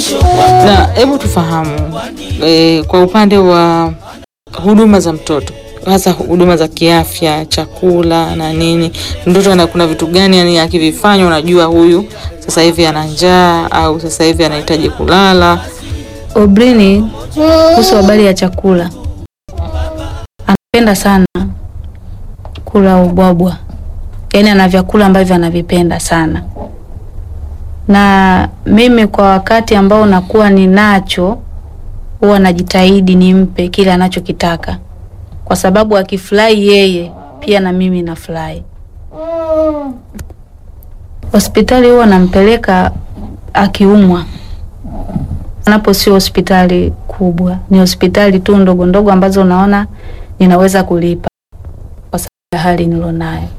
Na hebu tufahamu kwa upande wa huduma za mtoto, hasa huduma za kiafya, chakula na nini, mtoto kuna vitu gani yani akivifanya unajua huyu sasa hivi ana njaa au sasa hivi anahitaji kulala? Obrini kuhusu habari ya chakula, anapenda sana kula ubwabwa, yani ana vyakula ambavyo anavipenda sana, na mimi kwa wakati ambao nakuwa ninacho huwa najitahidi nimpe kile anachokitaka, kwa sababu akifurahi yeye pia na mimi nafurahi. Hospitali huwa nampeleka akiumwa, anapo sio hospitali kubwa, ni hospitali tu ndogo ndogo ambazo unaona ninaweza kulipa kwa sababu ya hali nilonayo.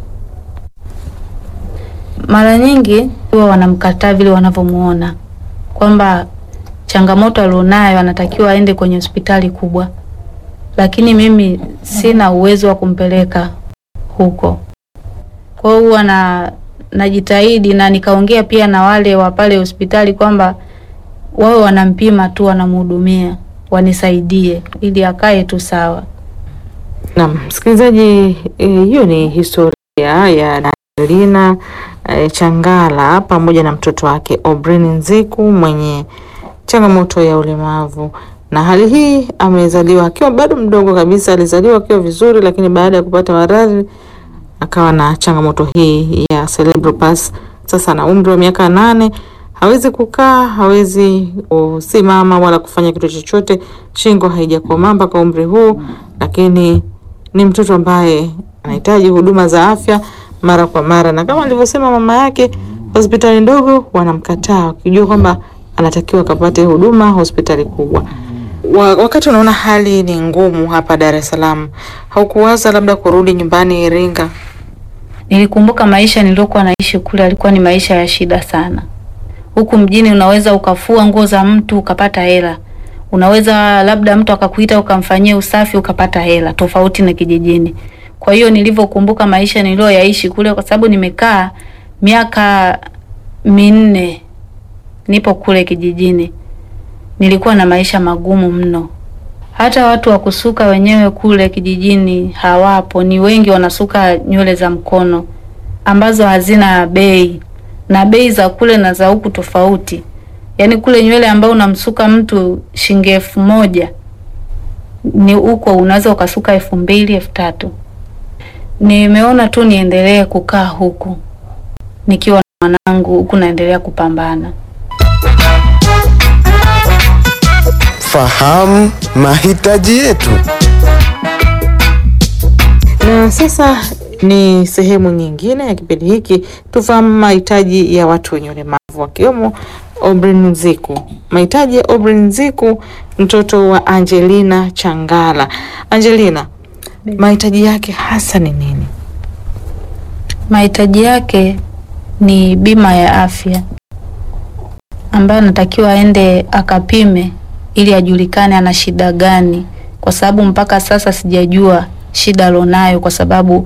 Mara nyingi huwa wanamkataa vile wanavyomuona kwamba changamoto alionayo anatakiwa aende kwenye hospitali kubwa, lakini mimi sina uwezo wa kumpeleka huko. Kwa hiyo huwa najitahidi na nikaongea pia na wale wa pale hospitali kwamba wao wanampima tu, wanamhudumia, wanisaidie ili akae tu sawa. Naam, msikilizaji, hiyo ni historia ya Angelina Changala pamoja na mtoto wake Obrini Nziku mwenye changamoto ya ulemavu. Na hali hii amezaliwa akiwa bado mdogo kabisa, alizaliwa akiwa vizuri, lakini baada ya kupata maradhi akawa na changamoto hii ya cerebral palsy. Sasa na umri wa miaka 8, hawezi kukaa, hawezi kusimama wala kufanya kitu chochote, shingo haijakomaa mpaka umri huu, lakini ni mtoto ambaye anahitaji huduma za afya mara kwa mara, na kama alivyosema mama yake, hospitali ndogo wanamkataa wakijua kwamba anatakiwa kapate huduma hospitali kubwa. Wakati unaona hali ni ngumu hapa Dar es Salaam, haukuwaza labda kurudi nyumbani Iringa? Nilikumbuka maisha niliokuwa naishi kule alikuwa ni maisha ya shida sana. Huku mjini unaweza ukafua nguo za mtu ukapata hela, unaweza labda mtu akakuita ukamfanyia usafi ukapata hela, tofauti na kijijini. Kwa hiyo nilivyokumbuka maisha nilioyaishi kule, kwa sababu nimekaa miaka 4 nipo kule kijijini, nilikuwa na maisha magumu mno. Hata watu wa kusuka wenyewe kule kijijini hawapo, ni wengi wanasuka nywele za mkono ambazo hazina bei, na bei za kule na za huku tofauti. Yaani kule nywele ambao unamsuka mtu shilingi 1000, ni huko unaweza ukasuka 2000, 3000. Nimeona tu niendelee kukaa huku nikiwa na mwanangu, huku naendelea kupambana. Fahamu mahitaji yetu. Na sasa ni sehemu nyingine ya kipindi hiki, tufahamu mahitaji ya watu wenye ulemavu wakiwemo Obrini Nziku. Mahitaji ya Obrini Nziku, mtoto wa Angelina Changala. Angelina, mahitaji yake hasa ni nini? Mahitaji yake ni bima ya afya ambayo natakiwa aende akapime ili ajulikane ana shida gani, kwa sababu mpaka sasa sijajua shida alonayo, kwa sababu